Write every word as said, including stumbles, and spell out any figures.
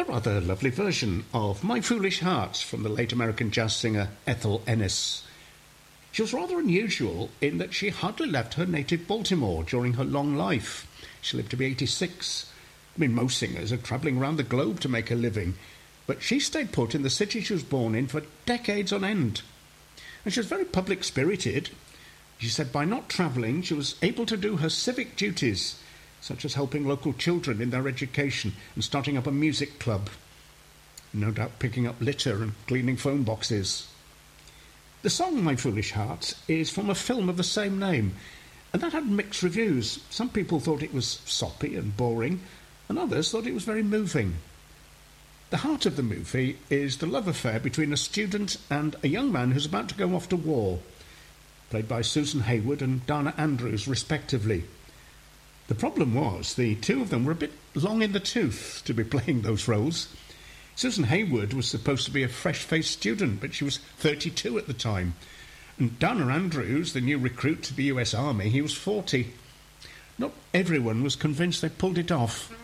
A rather lovely version of My Foolish Heart from the late American jazz singer Ethel Ennis. She was rather unusual in that she hardly left her native Baltimore during her long life. She lived to be eighty-six. I mean, most singers are travelling around the globe to make a living, but she stayed put in the city she was born in for decades on end. And she was very public-spirited. She said by not travelling, she was able to do her civic duties, such as helping local children in their education and starting up a music club. No doubt picking up litter and cleaning phone boxes. The song My Foolish Heart is from a film of the same name, and that had mixed reviews. Some people thought it was soppy and boring, and others thought it was very moving. The heart of the movie is the love affair between a student and a young man who's about to go off to war, played by Susan Hayward and Dana Andrews, respectively. The problem was the two of them were a bit long in the tooth to be playing those roles. Susan Hayward was supposed to be a fresh-faced student, but she was thirty-two at the time. And Dana Andrews, the new recruit to the U S Army, he was forty. Not everyone was convinced they pulled it off.